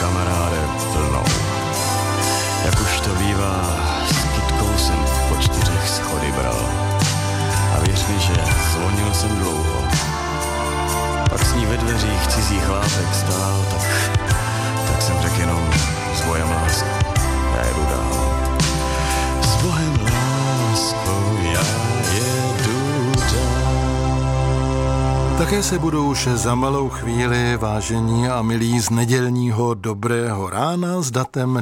kamaráde, vlnou. Jak už to bývá, s kytkou jsem po 4 schody bral. A věř mi, že zvonil jsem dlouho. Pak s ní ve dveřích cizí chlápek stál, tak jsem řekl jenom s bojem lásku, já jedu dál. S bohem láskou já jedu dál. Také se budu už za malou chvíli, vážení a milí, z nedělního dobrého rána s datem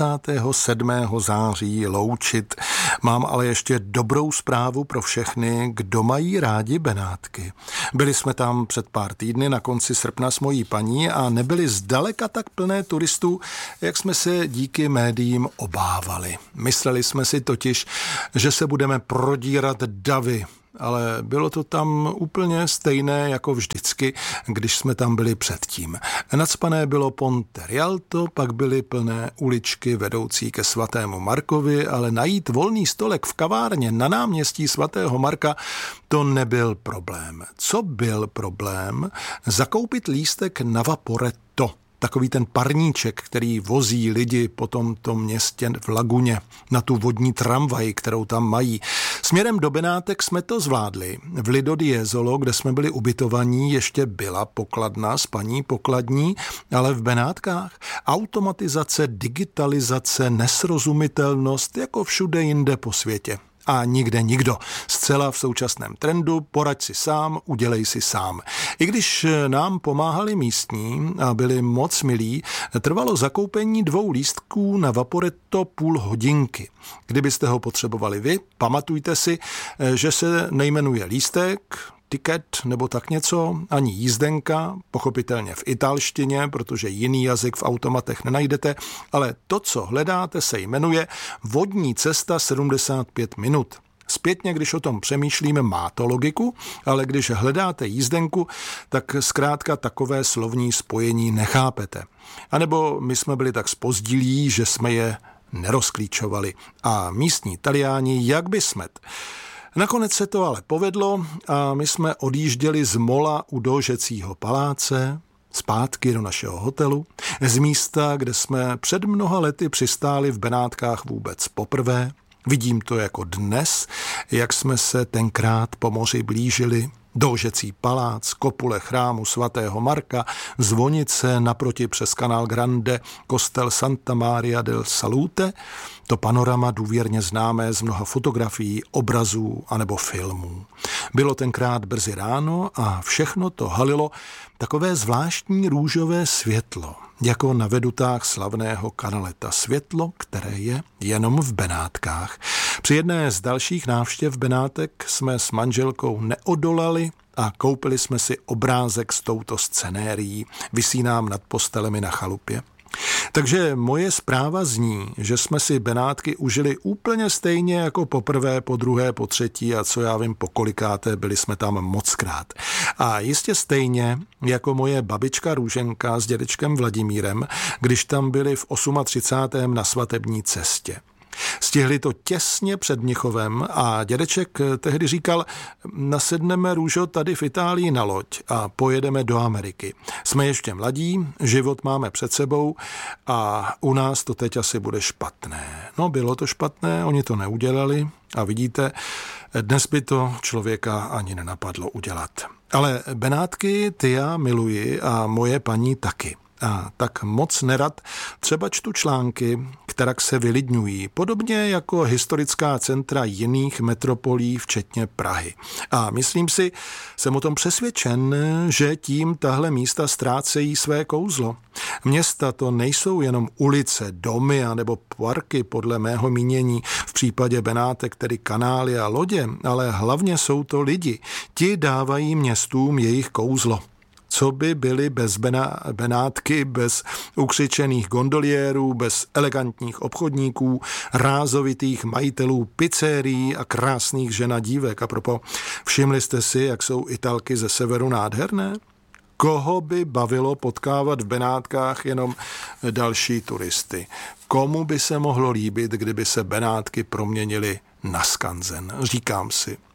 27. září loučit. Mám ale ještě dobrou zprávu pro všechny, kdo mají rádi Benátky. Byli jsme tam před pár týdny na konci srpna s mojí paní a nebyli zdaleka tak plné turistů, jak jsme se díky médiím obávali. Mysleli jsme si totiž, že se budeme prodírat davy, ale bylo to tam úplně stejné jako vždycky, když jsme tam byli předtím. Nacpané bylo Ponte Rialto, pak byly plné uličky vedoucí ke svatému Markovi, ale najít volný stolek v kavárně na náměstí svatého Marka, to nebyl problém. Co byl problém? Zakoupit lístek na Vaporetto. Takový ten parníček, který vozí lidi po tomto městě v laguně na tu vodní tramvaj, kterou tam mají. Směrem do Benátek jsme to zvládli. V Lido di Jesolo, kde jsme byli ubytovaní, ještě byla pokladna s paní pokladní, ale v Benátkách automatizace, digitalizace, nesrozumitelnost jako všude jinde po světě. A nikde nikdo. Zcela v současném trendu, poraď si sám, udělej si sám. I když nám pomáhali místní a byli moc milí, trvalo zakoupení 2 lístků na Vaporetto půl hodinky. Kdybyste ho potřebovali vy, pamatujte si, že se nejmenuje lístek, tiket nebo tak něco, ani jízdenka, pochopitelně v italštině, protože jiný jazyk v automatech nenajdete, ale to, co hledáte, se jmenuje Vodní cesta 75 minut. Zpětně, když o tom přemýšlíme, má to logiku, ale když hledáte jízdenku, tak zkrátka takové slovní spojení nechápete. A nebo my jsme byli tak zpozdilí, že jsme je nerozklíčovali. A místní Taliáni, jak by smet. Nakonec se to ale povedlo a my jsme odjížděli z mola u Dóžecího paláce zpátky do našeho hotelu, z místa, kde jsme před mnoha lety přistáli v Benátkách vůbec poprvé. Vidím to jako dnes, jak jsme se tenkrát po moři blížili. Dóžecí palác, kopule chrámu svatého Marka, zvonice naproti přes Canal Grande, kostel Santa Maria del Salute, to panorama důvěrně známé z mnoha fotografií, obrazů anebo filmů. Bylo tenkrát brzy ráno a všechno to halilo takové zvláštní růžové světlo, jako na vedutách slavného Canaleta, světlo, které je jenom v Benátkách. Při jedné z dalších návštěv Benátek jsme s manželkou neodolali a koupili jsme si obrázek s touto scenérií. Visí nám nad postelemi na chalupě. Takže moje zpráva zní, že jsme si Benátky užili úplně stejně jako poprvé, po druhé, po třetí a co já vím, po kolikáté, byli jsme tam mockrát. A jistě stejně jako moje babička Růženka s dědečkem Vladimírem, když tam byli v 38. na svatební cestě. Stihli to těsně před Mnichovem a dědeček tehdy říkal, nasedneme, Růžo, tady v Itálii na loď a pojedeme do Ameriky. Jsme ještě mladí, život máme před sebou a u nás to teď asi bude špatné. No, bylo to špatné, oni to neudělali a vidíte, dnes by to člověka ani nenapadlo udělat. Ale Benátky ty já miluji a moje paní taky. A tak moc nerad třeba čtu články, které se vylidňují, podobně jako historická centra jiných metropolí, včetně Prahy. A myslím si, jsem o tom přesvědčen, že tím tahle místa ztrácejí své kouzlo. Města to nejsou jenom ulice, domy anebo parky, podle mého mínění, v případě Benátek, tedy kanály a lodě, ale hlavně jsou to lidi. Ti dávají městům jejich kouzlo. Co by byly bez Benátky, bez ukřičených gondoliérů, bez elegantních obchodníků, rázovitých majitelů pizzerií a krásných žen a dívek. A propo, všimli jste si, jak jsou Italky ze severu nádherné? Koho by bavilo potkávat v Benátkách jenom další turisty? Komu by se mohlo líbit, kdyby se Benátky proměnily na skanzen? Říkám si.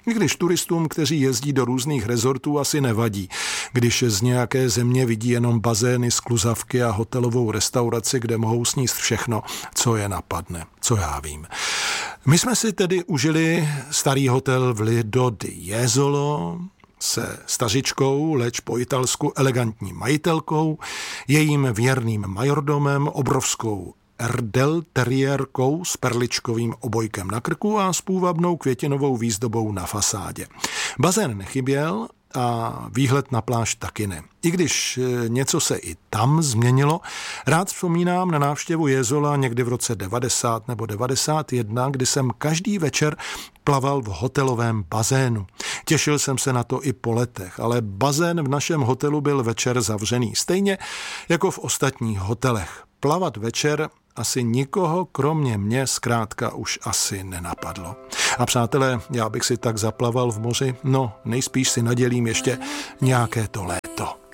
I když turistům, kteří jezdí do různých rezortů, asi nevadí, když z nějaké země vidí jenom bazény, skluzavky a hotelovou restauraci, kde mohou sníst všechno, co je napadne, co já vím. My jsme si tedy užili starý hotel v Lido di Jesolo se stařičkou, leč po italsku elegantní majitelkou, jejím věrným majordomem, obrovskou Erdel teriérkou s perličkovým obojkem na krku a s půvabnou květinovou výzdobou na fasádě. Bazén nechyběl a výhled na pláž taky ne. I když něco se i tam změnilo, rád vzpomínám na návštěvu Jezola někdy v roce 90 nebo 91, kdy jsem každý večer plaval v hotelovém bazénu. Těšil jsem se na to i po letech, ale bazén v našem hotelu byl večer zavřený, stejně jako v ostatních hotelech. Plavat večer asi nikoho, kromě mě, zkrátka už asi nenapadlo. A přátelé, já bych si tak zaplaval v moři, no nejspíš si nadělím ještě nějaké to léto.